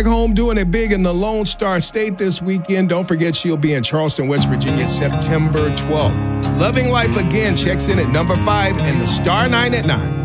back home doing it big in the Lone Star State this weekend. Don't forget she'll be in Charleston, West Virginia, September 12th. Loving Life Again checks in at number 5 and the Star 9 at 9.